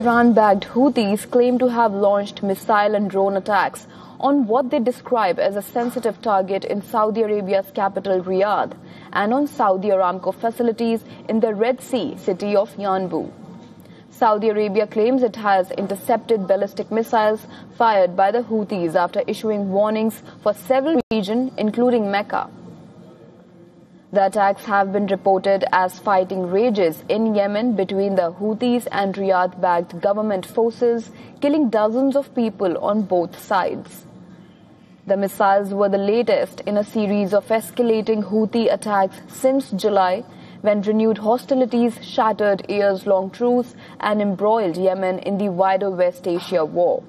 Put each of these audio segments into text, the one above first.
Iran-backed Houthis claim to have launched missile and drone attacks on what they describe as a sensitive target in Saudi Arabia's capital Riyadh and on Saudi Aramco facilities in the Red Sea city of Yanbu. Saudi Arabia claims it has intercepted ballistic missiles fired by the Houthis after issuing warnings for several regions, including Mecca. The attacks have been reported as fighting rages in Yemen between the Houthis and Riyadh-backed government forces, killing dozens of people on both sides. The missiles were the latest in a series of escalating Houthi attacks since July, when renewed hostilities shattered years-long truce and embroiled Yemen in the wider West Asia war.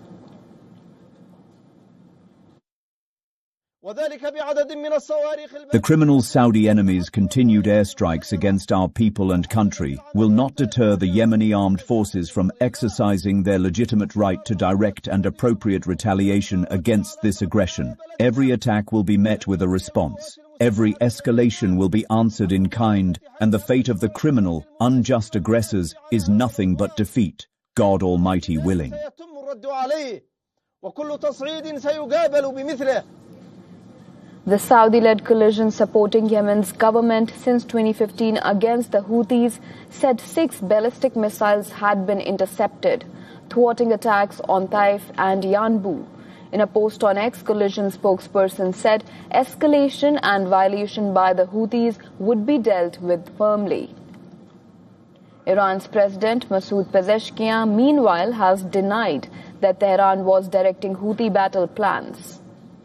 The criminal Saudi enemies' continued airstrikes against our people and country will not deter the Yemeni armed forces from exercising their legitimate right to direct and appropriate retaliation against this aggression. Every attack will be met with a response. Every escalation will be answered in kind, and the fate of the criminal, unjust aggressors is nothing but defeat, God Almighty willing. The Saudi-led coalition supporting Yemen's government since 2015 against the Houthis said 6 ballistic missiles had been intercepted, thwarting attacks on Taif and Yanbu. In a post on X, coalition spokesperson said escalation and violation by the Houthis would be dealt with firmly. Iran's President Masoud Pezeshkian, meanwhile, has denied that Tehran was directing Houthi battle plans.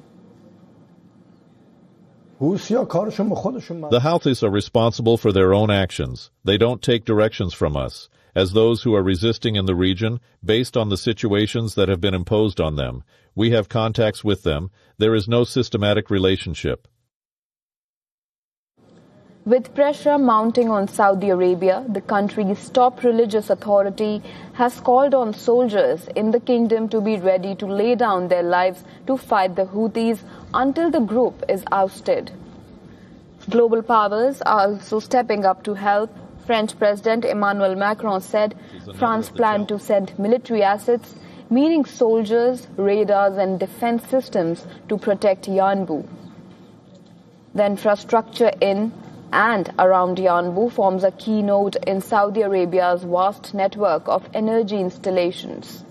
The Houthis are responsible for their own actions. They don't take directions from us, as those who are resisting in the region, based on the situations that have been imposed on them. We have contacts with them. There is no systematic relationship. With pressure mounting on Saudi Arabia, the country's top religious authority has called on soldiers in the kingdom to be ready to lay down their lives to fight the Houthis until the group is ousted. Global powers are also stepping up to help. French President Emmanuel Macron said France planned to send military assets, meaning soldiers, radars and defense systems to protect Yanbu. The infrastructure in and around Yanbu forms a key node in Saudi Arabia's vast network of energy installations.